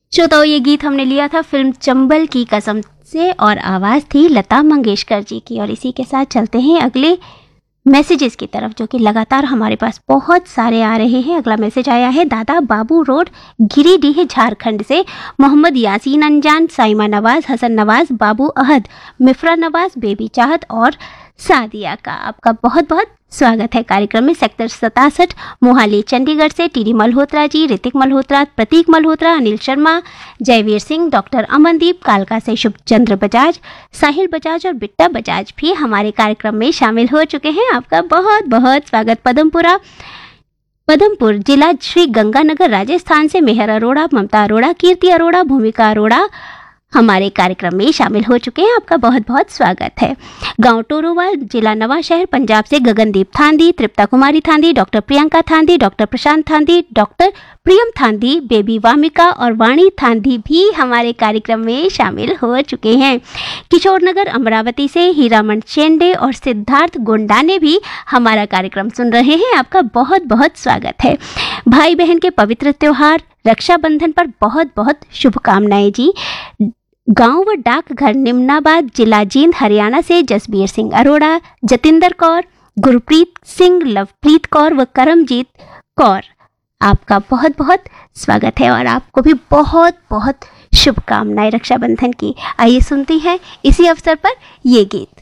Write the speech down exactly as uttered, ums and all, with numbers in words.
श्रोताओं, ये गीत हमने लिया था फिल्म चंबल की कसम से और आवाज़ थी लता मंगेशकर जी की। और इसी के साथ चलते हैं अगले मैसेजेस की तरफ, जो कि लगातार हमारे पास बहुत सारे आ रहे हैं। अगला मैसेज आया है दादा बाबू रोड, गिरिडीह, झारखंड से मोहम्मद यासीन अंजान, साइमा नवाज, हसन नवाज, बाबू अहद, मिफ्रा नवाज, बेबी चाहत और सादिया का। आपका बहुत बहुत स्वागत है कार्यक्रम में। सेक्टर सतासठ मोहाली चंडीगढ़ से टीडी मल्होत्रा जी, ऋतिक मल्होत्रा, प्रतीक मल्होत्रा, अनिल शर्मा, जयवीर सिंह, डॉक्टर अमनदीप, कालका से शुभ चंद्र बजाज, साहिल बजाज और बिट्टा बजाज भी हमारे कार्यक्रम में शामिल हो चुके हैं। आपका बहुत बहुत स्वागत। पदमपुरा पदमपुर जिला श्री गंगानगर राजस्थान से मेहर अरोड़ा, ममता अरोड़ा, कीर्ति अरोड़ा, भूमिका अरोड़ा हमारे कार्यक्रम में शामिल हो चुके हैं। आपका बहुत बहुत स्वागत है। गांव टोरोवाल जिला नवा शहर पंजाब से गगनदीप थांदी, तृप्ता कुमारी थांदी, डॉक्टर प्रियंका थांदी, डॉक्टर प्रशांत थांदी, डॉक्टर प्रियम थांदी, बेबी वामिका और वाणी थांदी भी हमारे कार्यक्रम में शामिल हो चुके हैं। किशोरनगर अमरावती से हीरामन शेंडे और सिद्धार्थ गोंडा ने भी हमारा कार्यक्रम सुन रहे हैं। आपका बहुत बहुत स्वागत है। भाई बहन के पवित्र त्योहार रक्षाबंधन पर बहुत बहुत शुभकामनाएं जी। गांव व डाकघर निम्नाबाद जिला जींद हरियाणा से जसबीर सिंह अरोड़ा, जतिंदर कौर, गुरप्रीत सिंह, लवप्रीत कौर व करमजीत कौर, आपका बहुत बहुत स्वागत है और आपको भी बहुत बहुत शुभकामनाएं रक्षाबंधन की। आइए सुनती हैं इसी अवसर पर ये गीत।